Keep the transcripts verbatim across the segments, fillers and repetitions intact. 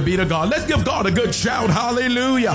be to God. Let's give God a good shout. Hallelujah.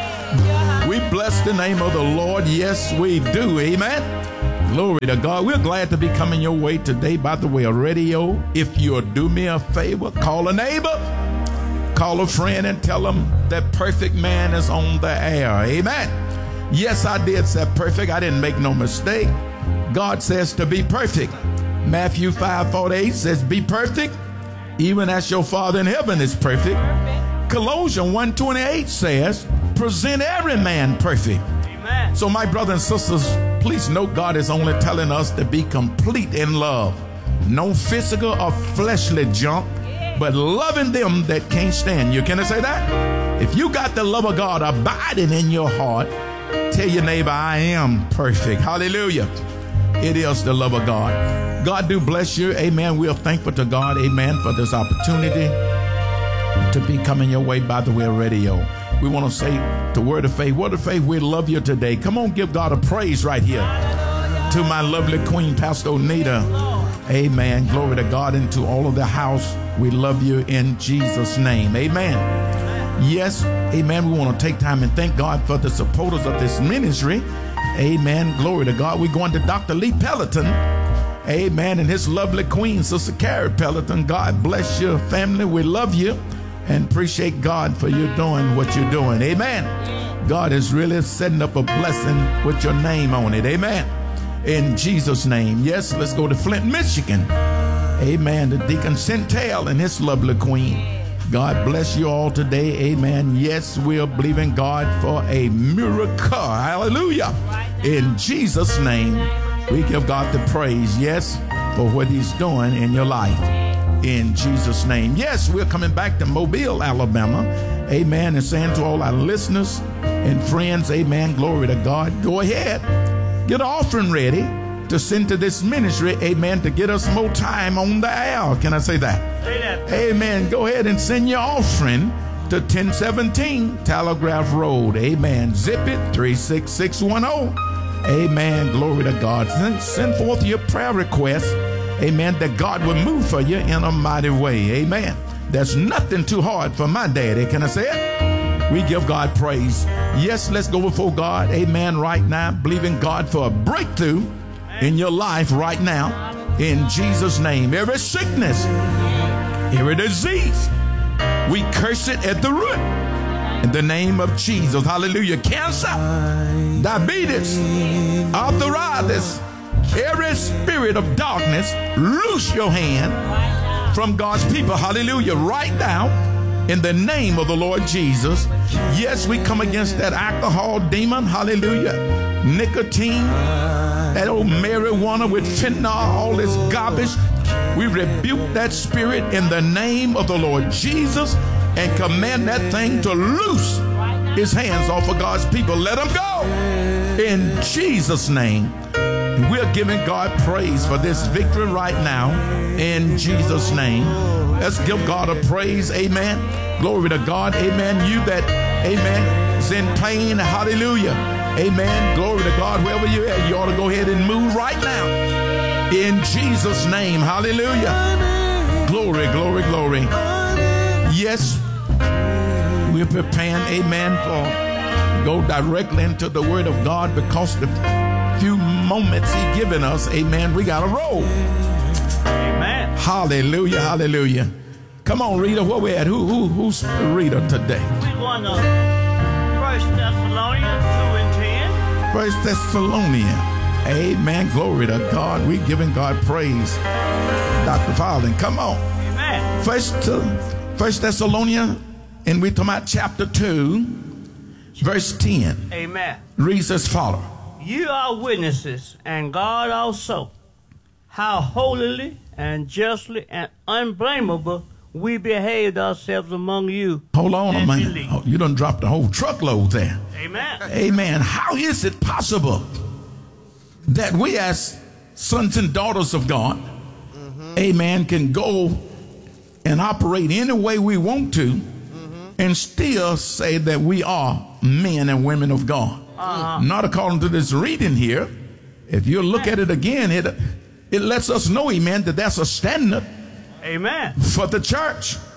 We bless the name of the Lord. Yes, we do. Amen. Glory to God. We're glad to be coming your way today by the way of radio. If you'll do me a favor, call a neighbor, call a friend, and tell them that perfect man is on the air. Amen. Yes, I did say perfect. I didn't make no mistake. God says to be perfect. Matthew five forty-eight says, be perfect, even as your Father in heaven is perfect. perfect. Colossians one twenty-eight says, present every man perfect. Amen. So my brothers and sisters, please note God is only telling us to be complete in love. No physical or fleshly junk, but loving them that can't stand you. Can I say that? If you got the love of God abiding in your heart, tell your neighbor, I am perfect. Hallelujah. It is the love of God. God do bless you. Amen. We are thankful to God. Amen. For this opportunity to be coming your way by the way of radio. We want to say the word of faith. Word of faith, we love you today. Come on, give God a praise right here. To my lovely queen, Pastor Onita. Amen. Glory to God, and to all of the house. We love you in Jesus' name. Amen. Yes. Amen. We want to take time and thank God for the supporters of this ministry. Amen. Glory to God. We're going to Doctor Lee Pelleton. Amen. And his lovely queen, Sister Carrie Pelleton. God bless your family. We love you and appreciate God for you doing what you're doing. Amen. God is really setting up a blessing with your name on it. Amen. In Jesus' name. Yes, let's go to Flint, Michigan. Amen. The Deacon Centel and his lovely queen. God bless you all today. Amen. Yes, we're believing God for a miracle. Hallelujah. In Jesus' name, we give God the praise. Yes, for what he's doing in your life. In Jesus' name. Yes, we're coming back to Mobile, Alabama. Amen. And saying to all our listeners and friends, amen, glory to God. Go ahead. Get an offering ready to send to this ministry, amen, to get us more time on the air. Can I say that? Say that. Amen. Go ahead and send your offering to ten seventeen Telegraph Road. Amen. Zip it three six six one zero. Amen. Glory to God. Send, send forth your prayer requests. Amen. That God will move for you in a mighty way. Amen. There's nothing too hard for my daddy. Can I say it? We give God praise. Yes, let's go before God. Amen. Right now, believing God for a breakthrough in your life right now. In Jesus' name. Every sickness, every disease, we curse it at the root. In the name of Jesus. Hallelujah. Cancer, diabetes, arthritis, every spirit of darkness, loose your hand from God's people. Hallelujah. Right now, in the name of the Lord Jesus. Yes, we come against that alcohol demon. Hallelujah. Nicotine, that old marijuana with fentanyl, all this garbage. We rebuke that spirit in the name of the Lord Jesus and command that thing to loose his hands off of God's people. Let him go in Jesus' name. We're giving God praise for this victory right now in Jesus' name. Let's give God a praise. Amen. Glory to God. Amen. You that, amen, is in pain. Hallelujah. Amen. Glory to God. Wherever you're at, you ought to go ahead and move right now in Jesus' name. Hallelujah. Glory, glory, glory. Yes, we're preparing, amen, for go directly into the word of God, because the few moments he given us, amen, we got to roll. Amen. Hallelujah, hallelujah. Come on, Rita, where we at? Who, who, who's Rita today? We're going to First Thessalonians two and ten. First Thessalonians. Amen. Glory to God. We giving God praise. Doctor Fowling, come on. Amen. First, uh, First Thessalonians, and we talking about chapter two, verse ten. Amen. Reads as follows. You are witnesses, and God also, how holily and justly and unblameable we behaved ourselves among you. Hold on a minute. Oh, you done dropped the whole truckload there. Amen. Amen. How is it possible that we as sons and daughters of God, mm-hmm. amen, can go and operate any way we want to, mm-hmm. and still say that we are men and women of God? Uh-huh. Not according to this reading here. If you look at it again, it it lets us know, amen, that that's a standard, amen, for the church.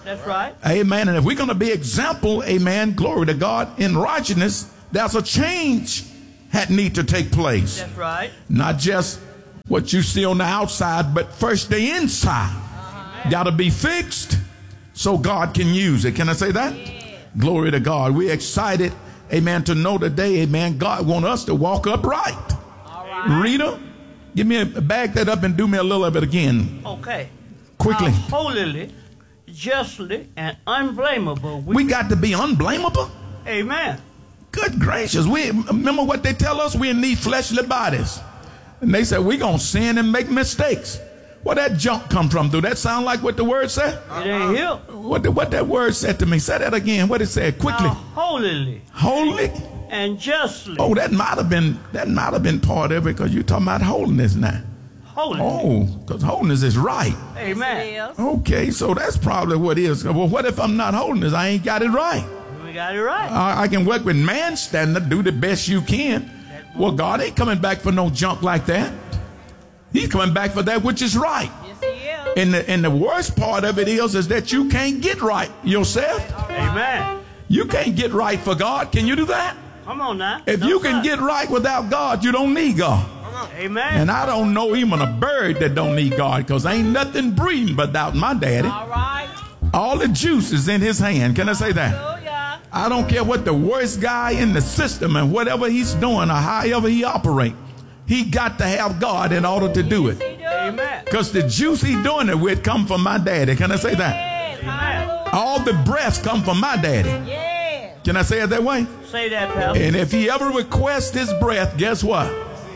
That's right. Amen. And if we're going to be example, amen, glory to God, in righteousness, there's a change that need to take place. That's right. Not just what you see on the outside, but first the inside. Uh-huh. Got to be fixed so God can use it. Can I say that? Yeah. Glory to God. We're excited, amen, to know today, amen, God wants us to walk upright. All right. Rita, give me a, bag that up and do me a little bit again. Okay. Quickly. How holily, justly, and unblameable. We, we got to be unblameable? Amen. Good gracious. We remember what they tell us? We need fleshly bodies. And they said we're going to sin and make mistakes. Where that junk come from? Do that sound like what the word said? It ain't here. What, the, what that word said to me? Say that again. What it said? Quickly. How holily. Holy? And justly. Oh, that might have been that might have been part of it because you're talking about holiness now. Holiness. Oh, because holiness is right. Amen. Okay, so that's probably what it is. Well, what if I'm not holiness? I ain't got it right. We got it right. I, I can work with man's standard, do the best you can. Well, God ain't coming back for no junk like that. He's coming back for that which is right. Yes, he is. And the, and the worst part of it is, is that you can't get right yourself. Amen. You can't get right for God. Can you do that? Come on now. If no, you can sir. get right without God, you don't need God. Amen. And I don't know even a bird that don't need God because ain't nothing breathing but without my daddy. All right. All the juice is in his hand. Can I say that? Hallelujah. I don't care what the worst guy in the system and whatever he's doing or however he operate. He got to have God in order to do it. Amen. Because the juice he's doing it with come from my daddy. Can I say that? Amen. All the breaths come from my daddy. Yeah. Can I say it that way? Say that, Pastor. And if he ever requests his breath, guess what?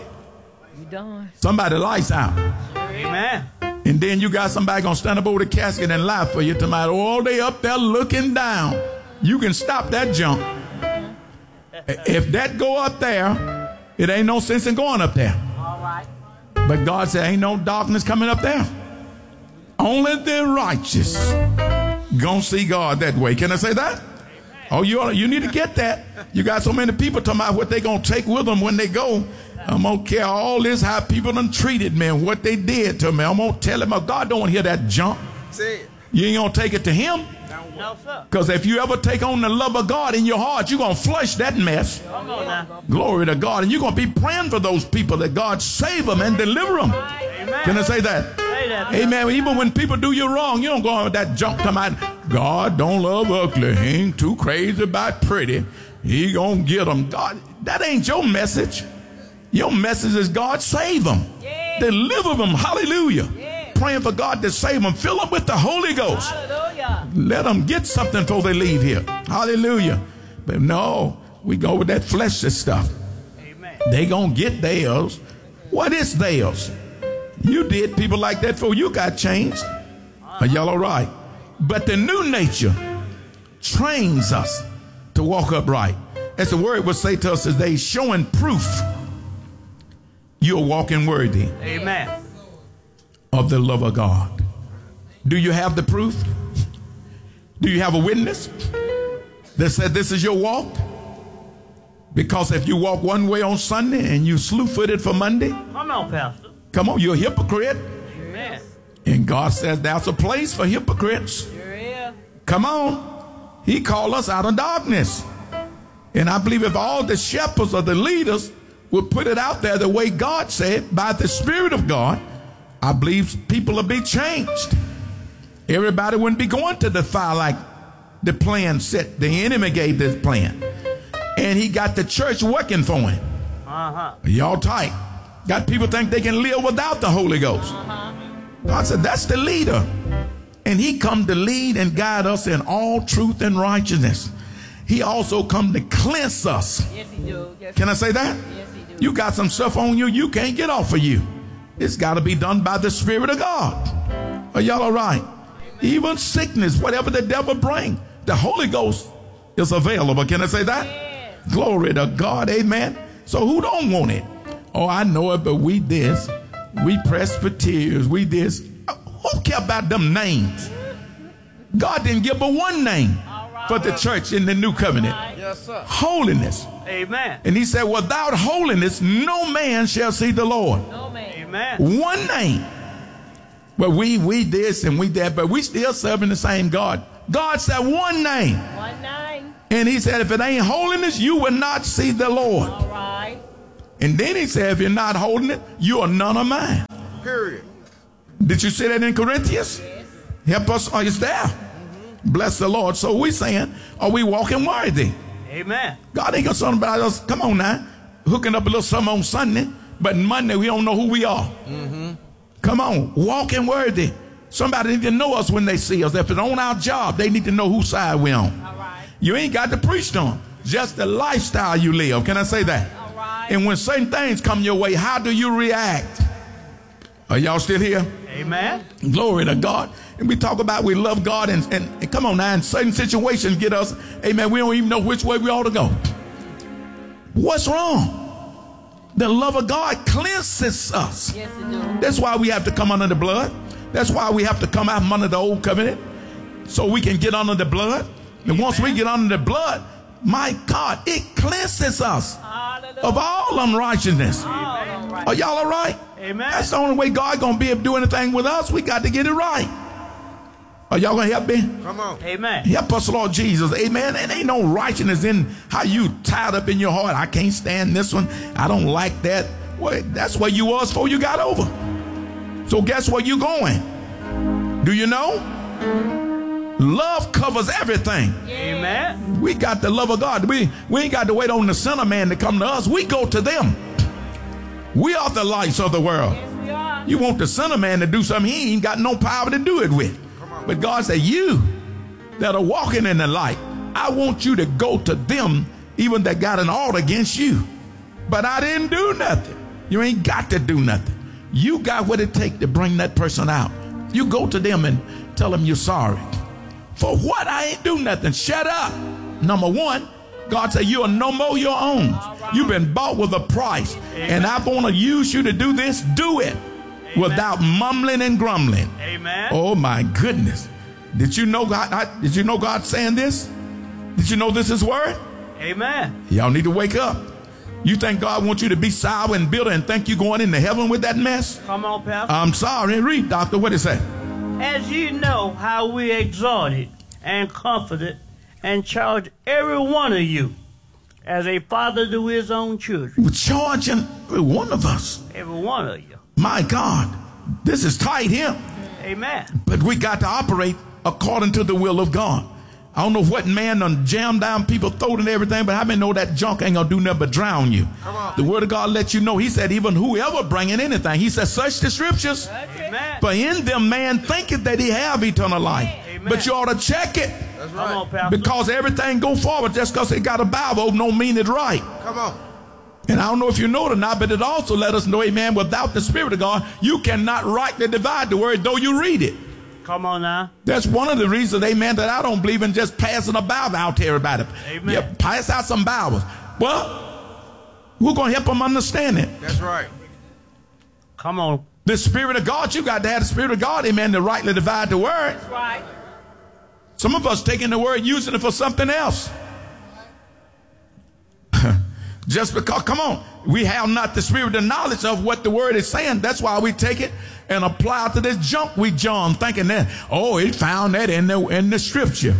You done. Somebody lights out. Amen. And then you got somebody gonna stand up over the casket and lie for you tonight. Oh, they up there looking down. You can stop that jump. If that go up there, it ain't no sense in going up there. All right. But God said, ain't no darkness coming up there. Only the righteous gonna see God that way. Can I say that? Oh, you ought, you need to get that. You got so many people talking about what they gonna take with them when they go. I'm gonna care all this how people done treated me and what they did to me. I'm gonna tell them, oh, God don't want to hear that junk. You ain't gonna take it to him. No, sir. Because if you ever take on the love of God in your heart, you're going to flush that mess. Come on now. Glory to God. And you're going to be praying for those people that God save them and deliver them. Amen. Can I say that? Say that. Amen. Even when people do you wrong, you don't go on with that junk come out. God don't love ugly. He ain't too crazy about pretty. He going to get them. God, that ain't your message. Your message is God save them. Yeah. Deliver them. Hallelujah. Yeah. Praying for God to save them. Fill them with the Holy Ghost. Hallelujah. Let them get something before they leave here. Hallelujah. But no, we go with that fleshly stuff. Amen. They gonna get theirs. What is theirs? You did people like that before you got changed. Are y'all all right? But the new nature trains us to walk upright. As the word would say to us today, showing proof you're walking worthy. Amen. Of the love of God. Do you have the proof? Do you have a witness that said this is your walk? Because if you walk one way on Sunday and you slew-footed for Monday, come on, Pastor. Come on, you're a hypocrite. Amen. And God says there's a place for hypocrites. Sure is. Come on. He called us out of darkness. And I believe if all the shepherds or the leaders would put it out there the way God said, by the Spirit of God, I believe people will be changed. Everybody wouldn't be going to the fire like the plan set. The enemy gave this plan. And he got the church working for him. Uh-huh. Y'all tight. Got people think they can live without the Holy Ghost. Uh-huh. God said, that's the leader. And he come to lead and guide us in all truth and righteousness. He also come to cleanse us. Yes, he do. Yes, can I say that? Yes, he do. You got some stuff on you you can't get off of you. It's got to be done by the Spirit of God. Are y'all all right? Even sickness, whatever the devil bring, the Holy Ghost is available. Can I say that? Yeah. Glory to God. Amen. So who don't want it? Oh, I know it, but we this. We Presbyterians. We this. Who care about them names? God didn't give but one name right. for the church in the new covenant. Right. Yes, sir. Holiness. Amen. And he said, without holiness, no man shall see the Lord. No man. Amen. One name. But we, we this and we that, but we still serving the same God. God said one name. One name. And he said, if it ain't holiness, you will not see the Lord. All right. And then he said, if you're not holding it, you are none of mine. Period. Did you see that in Corinthians? Yes. Help us, are you there? Mm-hmm. Bless the Lord. So we saying, are we walking worthy? Amen. God ain't got something about us. Come on now. Hooking up a little something on Sunday, but Monday we don't know who we are. Mm-hmm. Come on. Walking worthy. Somebody need to know us when they see us. If it's on our job, they need to know whose side we're on. All right. You ain't got to preach to them. Just the lifestyle you live. Can I say that? All right. And when certain things come your way, how do you react? Are y'all still here? Amen. Glory to God. And we talk about we love God, and, and, and come on now, in certain situations get us, amen, we don't even know which way we ought to go. What's wrong? The love of God cleanses us. Yes, it do. That's why we have to come under the blood. That's why we have to come out from under the old covenant, so we can get under the blood. And once we get under the blood, my God, it cleanses us Hallelujah. of all unrighteousness. All right. Are y'all all right? Amen. That's the only way God gonna be able to do anything with us. We got to get it right. Are y'all gonna help me? Come on. Amen. Help us, Lord Jesus. Amen. And ain't no righteousness in how you tied up in your heart. I can't stand this one. I don't like that. Well, that's where you was before you got over. So guess where you going? Do you know? Love covers everything. Amen. We got the love of God. We, we ain't got to wait on the sinner man to come to us. We go to them. We are the lights of the world. Yes, we are. You want the sinner man to do something he ain't got no power to do it with. But God said, you that are walking in the light, I want you to go to them, even that got an ought against you. But I didn't do nothing. You ain't got to do nothing. You got what it takes to bring that person out. You go to them and tell them you're sorry. For what? I ain't do nothing. Shut up. Number one, God said you are no more your own. Right. You've been bought with a price. Amen. And I want to use you to do this. Do it. Amen. Without mumbling and grumbling. Amen. Oh my goodness. Did you know God? I, did you know God saying this? Did you know this is word? Amen. Y'all need to wake up. You think God wants you to be sour and bitter and think you're going into heaven with that mess? Come on, Pastor. I'm sorry. Read, doctor. What is that? As ye know how we exhorted and comforted and charged every one of you as a father do his own children. We're charging every one of us. Every one of you. My God, this is tight here. Amen. But we got to operate according to the will of God. I don't know what man done jammed down people's throat and everything, but how many know that junk ain't gonna do nothing but drown you? Come on. The word of God lets you know. He said even whoever bringing anything, he said search the scriptures. Amen. But in them man thinketh that he have eternal life. Amen. But you ought to check it. That's Come right. on, Pastor. Because everything go forward just because it got a Bible don't mean it right. Come on. And I don't know if you know it or not, but it also let us know, amen, without the Spirit of God, you cannot rightly divide the word, though you read it. Come on now. That's one of the reasons, amen, that I don't believe in just passing a Bible out to everybody. Amen. Yeah, pass out some Bibles. Well, we're going to help them understand it. That's right. Come on. The Spirit of God, you got to have the Spirit of God, amen, to rightly divide the word. That's right. Some of us taking the word, using it for something else. Just because, come on, we have not the spirit of knowledge of what the word is saying. That's why we take it and apply it to this junk we John, thinking that, oh, it found that in the, in the scripture.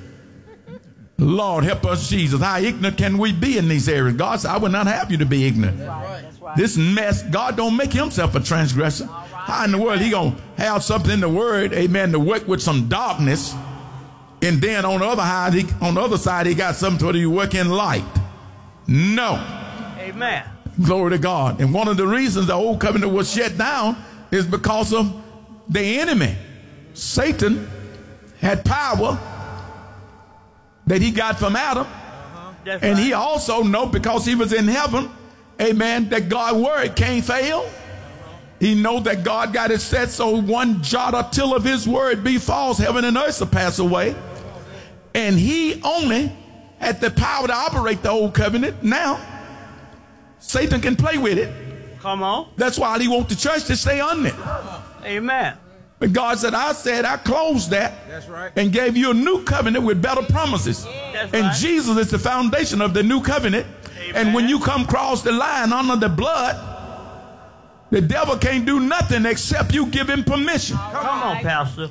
Lord, help us, Jesus. How ignorant can we be in these areas? God said, I would not have you to be ignorant. That's right. That's right. This mess, God don't make himself a transgressor. Right. How in the world he going to have something in the word, amen, to work with some darkness, and then on the other side, he, on the other side, he got something to work in light? No. Amen. Glory to God. And one of the reasons the old covenant was shut down is because of the enemy. Satan had power that he got from Adam. That's And right. he also know, because he was in heaven, amen, that God's word can't fail. He know that God got it set so one jot or tittle of his word be false, heaven and earth will pass away. And he only had the power to operate the old covenant. Now, Satan can play with it. Come on. That's why he wants the church to stay on it. Amen. But God said, I said, I closed that. That's right. And gave you a new covenant with better promises. That's And right. Jesus is the foundation of the new covenant. Amen. And when you come across the line under the blood, the devil can't do nothing except you give him permission. Come on, Pastor.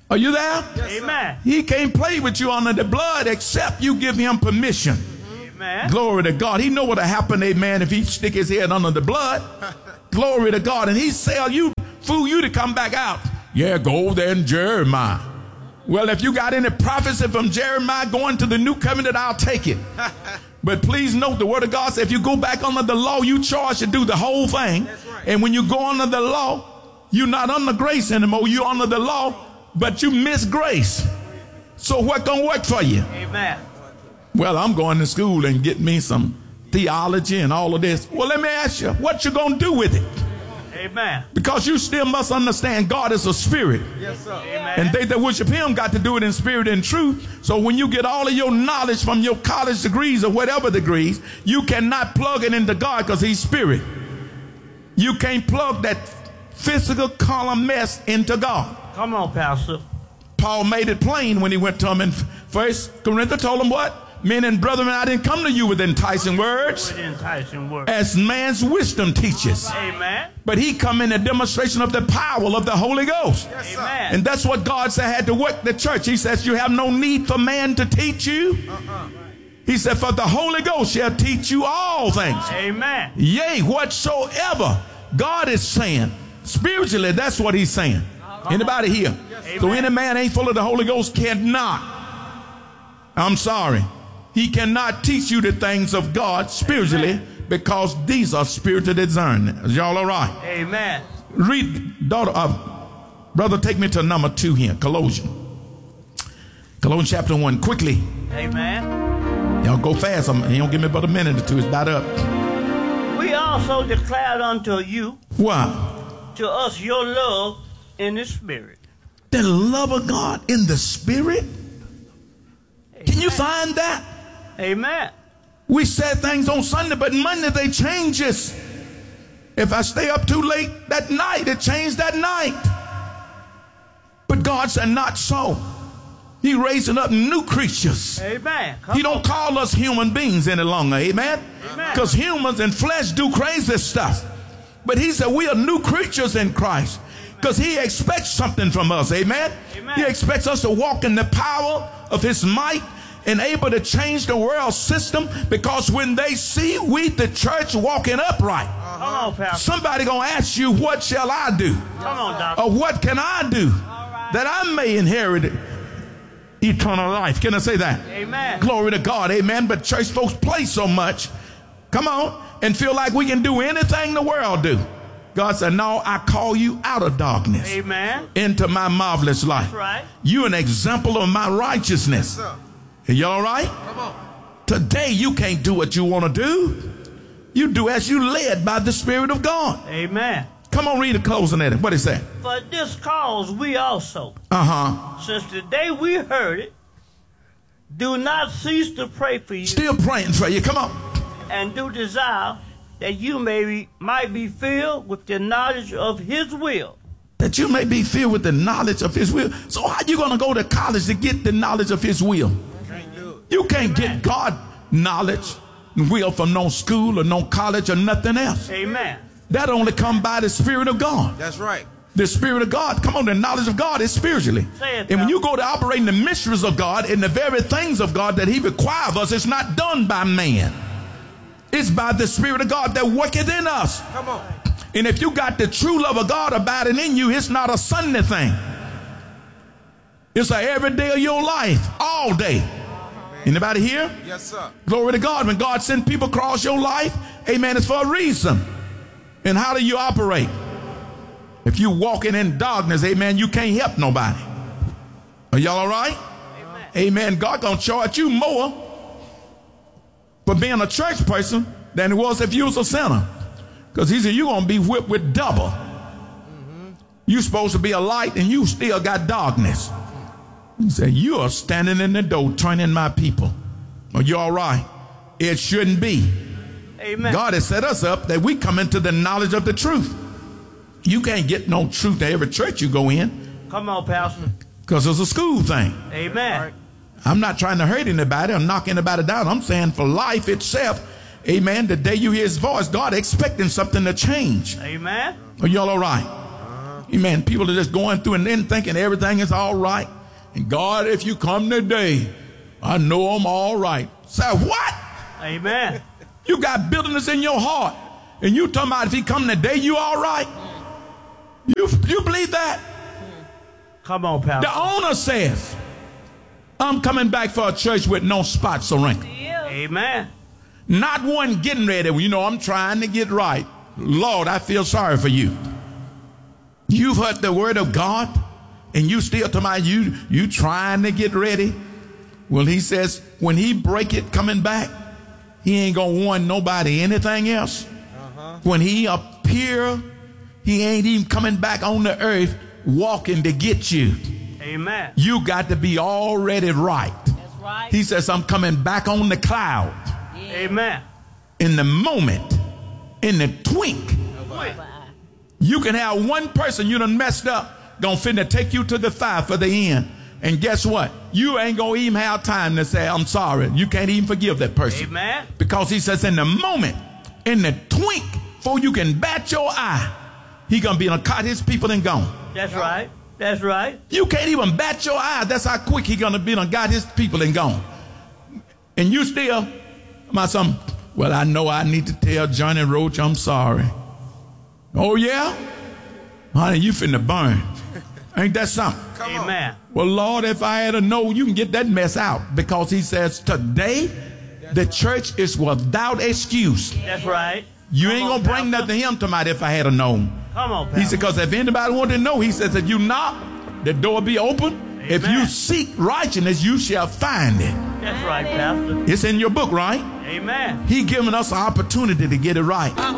Are you there? Amen. He can't play with you under the blood except you give him permission. Amen. Glory to God. He know what'll happen, amen, if he stick his head under the blood. Glory to God. And he sell you, fool you to come back out. Yeah, go there in Jeremiah. Well, if you got any prophecy from Jeremiah going to the new covenant, I'll take it. But please note the word of God says if you go back under the law, you charged to do the whole thing. Right. And when you go under the law, you're not under grace anymore. You're under the law, but you miss grace. So what gonna work for you? Amen. Well, I'm going to school and get me some theology and all of this. Well, let me ask you, what you gonna do with it? Amen. Because you still must understand God is a spirit. Yes, sir. Amen. And they that worship him got to do it in spirit and truth. So when you get all of your knowledge from your college degrees or whatever degrees, you cannot plug it into God because he's spirit. You can't plug that physical column mess into God. Come on, Pastor. Paul made it plain when he went to him in First Corinthians, told him what? Men and brethren, I didn't come to you with enticing words, With enticing words. as man's wisdom teaches. Amen. But he come in a demonstration of the power of the Holy Ghost. Yes, Amen. And that's what God said had to work the church. He says you have no need for man to teach you. Uh-uh. He said for the Holy Ghost shall teach you all things. Amen. Yea, whatsoever God is saying. Spiritually, that's what he's saying. Uh-huh. Anybody here? Yes. So any man ain't full of the Holy Ghost cannot. I'm sorry. He cannot teach you the things of God spiritually. Amen. Because these are spiritual discernment. Is y'all all right? Amen. Read, daughter, uh, brother, take me to number two here, Colossians. Colossians chapter one, quickly. Amen. Y'all go fast. I'm, you don't give me about a minute or two. It's about up. We also declared unto you. What? To us your love in the spirit. The love of God in the spirit? Amen. Can you find that? Amen. We said things on Sunday, but Monday they changes. If I stay up too late that night, it changed that night. But God said not so. He raising up new creatures. Amen. Come he don't on. call us human beings any longer. Amen. Amen. Because humans and flesh do crazy stuff. But he said we are new creatures in Christ. Because he expects something from us. Amen? Amen. He expects us to walk in the power of his might and able to change the world system, because when they see we, the church, walking upright, uh-huh. Come on, Pastor. Somebody gonna ask you, what shall I do? Come on, Doctor. Or what can I do right. that I may inherit eternal life? Can I say that? Amen. Glory to God. Amen. But church folks play so much, come on, and feel like we can do anything the world do. God said, no, I call you out of darkness. Amen. Into my marvelous life. That's right. You an example of my righteousness. Yes, are you all right? Come on. Today you can't do what you want to do. You do as you led by the Spirit of God. Amen. Come on, read the closing at it. What is that? For this cause we also, uh-huh, since the day we heard it, do not cease to pray for you. Still praying for you. Come on. And do desire that you may be, might be filled with the knowledge of his will. That you may be filled with the knowledge of his will. So how you going to go to college to get the knowledge of his will? Can't do it. You can't Amen. get God knowledge and will from no school or no college or nothing else. Amen. That only come by the Spirit of God. That's right. The Spirit of God, come on, the knowledge of God is spiritually. Say it, and when Papa. you go to operate in the mysteries of God and the very things of God that he requires of us, it's not done by man. It's by the Spirit of God that worketh in us. Come on. And if you got the true love of God abiding in you, it's not a Sunday thing. It's a every day of your life, all day. Anybody here? Yes, sir. Glory to God. When God sends people across your life, amen, it's for a reason. And how do you operate? If you walking in darkness, amen, you can't help nobody. Are y'all all right? Amen. Amen. God gonna charge you more for being a church person than it was if you was a sinner. Because he said you're going to be whipped with double. Mm-hmm. You're supposed to be a light and you still got darkness. He said, you are standing in the door training my people. Are you all right? It shouldn't be. Amen. God has set us up that we come into the knowledge of the truth. You can't get no truth to every church you go in. Come on, Pastor. Because it's a school thing. Amen. Right. I'm not trying to hurt anybody or knock anybody down. I'm saying for life itself, amen, the day you hear his voice, God expecting something to change. Amen. Are y'all all right? Uh-huh. Amen. People are just going through and then thinking everything is all right. And God, if you come today, I know I'm all right. Say what? Amen. You got bitterness in your heart. And you talking about if he come today, you all right? You, you believe that? Come on, Pastor. The owner says, I'm coming back for a church with no spots or wrinkles. Amen. Not one getting ready. You know, I'm trying to get right. Lord, I feel sorry for you. You've heard the word of God, and you still talking about you, you trying to get ready. Well, he says, when he break it coming back, he ain't going to warn nobody anything else. Uh-huh. When he appear, he ain't even coming back on the earth walking to get you. Amen. You got to be already right. That's right. He says, I'm coming back on the cloud. Yeah. Amen. In the moment, in the twink. You can have one person you done messed up, gonna finna take you to the fire for the end. And guess what? You ain't gonna even have time to say, I'm sorry. You can't even forgive that person. Amen. Because he says in the moment, in the twink, before you can bat your eye, he gonna be gonna cut his people and gone. That's right. That's right. You can't even bat your eye. That's how quick he gonna be gonna got his people and gone. And you still, my son, well, I know I need to tell Johnny Roach I'm sorry. Oh yeah? Honey, you finna burn. Ain't that something? Amen. Well, Lord, if I had a know, you can get that mess out. Because he says today, the church is without excuse. That's right. You Come ain't on, gonna bring Pastor. nothing to him tonight if I had a known. Come on, He Pastor. said, because if anybody wanted to know, he says, if you knock, the door be open. If you seek righteousness, you shall find it. That's right, Pastor. It's in your book, right? Amen. He giving us an opportunity to get it right.